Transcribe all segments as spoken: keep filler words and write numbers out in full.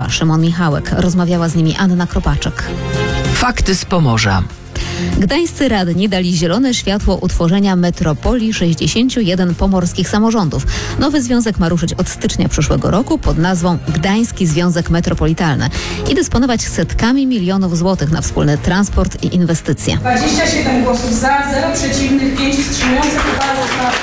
Pomorza Szymon Michałek. Rozmawiała z nimi Anna Kropaczek. Fakty z Pomorza. Gdańscy radni dali zielone światło utworzenia metropolii sześćdziesięciu jeden pomorskich samorządów. Nowy związek ma ruszyć od stycznia przyszłego roku pod nazwą Gdański Związek Metropolitalny i dysponować setkami milionów złotych na wspólny transport i inwestycje. dwadzieścia siedem głosów za, zero przeciwnych, pięć wstrzymujących się. Bardzo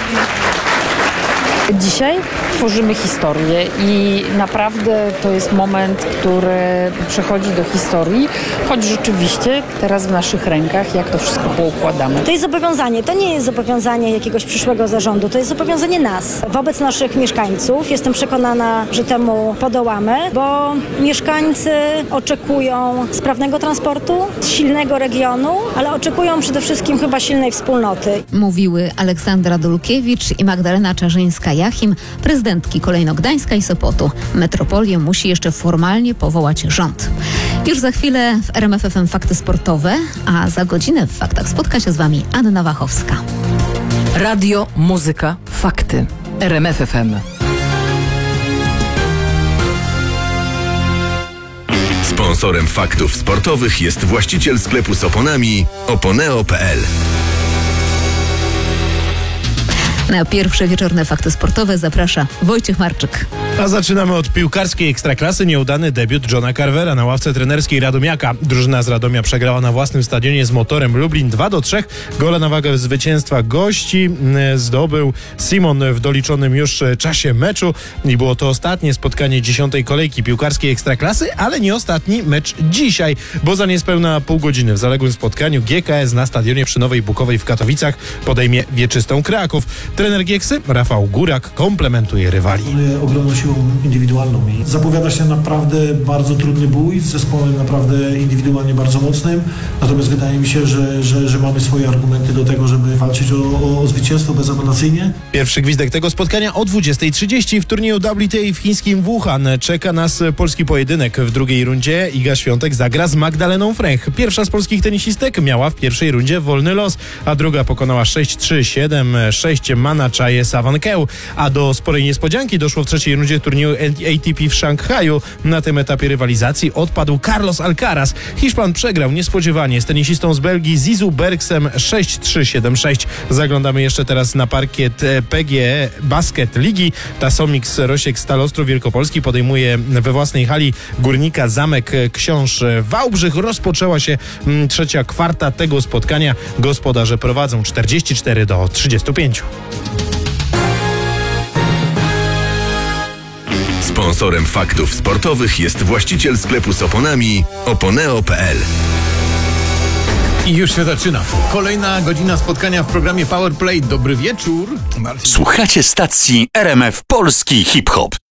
Dzisiaj tworzymy historię i naprawdę to jest moment, który przechodzi do historii, choć rzeczywiście teraz w naszych rękach, jak to wszystko poukładamy. To jest zobowiązanie, to nie jest zobowiązanie jakiegoś przyszłego zarządu, to jest zobowiązanie nas, wobec naszych mieszkańców. Jestem przekonana, że temu podołamy, bo mieszkańcy oczekują sprawnego transportu, silnego regionu, ale oczekują przede wszystkim chyba silnej wspólnoty. Mówiły Aleksandra Dulkiewicz i Magdalena Czarzyńska-Jachim, prezydentki Kolejno-Gdańska i Sopotu. Metropolię musi jeszcze formalnie powołać rząd. Już za chwilę w R M F F M Fakty Sportowe, a za godzinę w Faktach spotka się z Wami Anna Wachowska. Radio, muzyka, fakty. R M F F M. Sponsorem Faktów Sportowych jest właściciel sklepu z oponami oponeo kropka p l. Na pierwsze wieczorne Fakty Sportowe zaprasza Wojciech Marczyk. A zaczynamy od piłkarskiej ekstraklasy. Nieudany debiut Johna Carvera na ławce trenerskiej Radomiaka. Drużyna z Radomia przegrała na własnym stadionie z Motorem Lublin dwa do trzech. Gola na wagę zwycięstwa gości zdobył Simon w doliczonym już czasie meczu. I było to ostatnie spotkanie dziesiątej kolejki piłkarskiej ekstraklasy, ale nie ostatni mecz dzisiaj, bo za niespełna pół godziny w zaległym spotkaniu G K S na stadionie przy Nowej Bukowej w Katowicach podejmie Wieczystą Kraków. Trener Gieksy, Rafał Górak, komplementuje rywali. Ogromną siłą indywidualną i zapowiada się naprawdę bardzo trudny bój z zespołem naprawdę indywidualnie bardzo mocnym, natomiast wydaje mi się, że, że, że mamy swoje argumenty do tego, żeby walczyć o, o zwycięstwo bezapelacyjnie. Pierwszy gwizdek tego spotkania o dwudziestej trzydzieści w turnieju W T A w chińskim Wuhan. Czeka nas polski pojedynek. W drugiej rundzie Iga Świątek zagra z Magdaleną Fręch. Pierwsza z polskich tenisistek miała w pierwszej rundzie wolny los, a druga pokonała sześć trzy, siedem sześć Mana Chae Sawankeu, a do sporej niespodzianki doszło w trzeciej rundzie turnieju A T P w Szanghaju. Na tym etapie rywalizacji odpadł Carlos Alcaraz. Hiszpan przegrał niespodziewanie z tenisistą z Belgii Zizu Bergsem sześć trzy, siedem sześć. Zaglądamy jeszcze teraz na parkiet P G E Basket Ligi. Tasomix Rosiek Stal Ostrów Wielkopolski podejmuje we własnej hali Górnika Zamek Książ Wałbrzych. Rozpoczęła się mm, trzecia kwarta tego spotkania. Gospodarze prowadzą czterdzieści cztery do trzydziestu pięciu. Sponsorem Faktów Sportowych jest właściciel sklepu z oponami oponeo kropka p l. I już się zaczyna. Kolejna godzina spotkania w programie Power Play. Dobry wieczór. Słuchacie stacji R M F Polski Hip Hop.